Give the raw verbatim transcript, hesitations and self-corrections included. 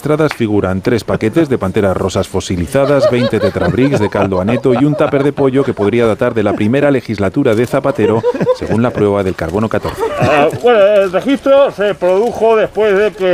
suministradas figuran tres paquetes de panteras rosas fosilizadas, veinte tetrabricks de caldo aneto y un tupper de pollo que podría datar de la primera legislatura de Zapatero, según la prueba del carbono catorce. Uh, bueno, el registro se produjo después de que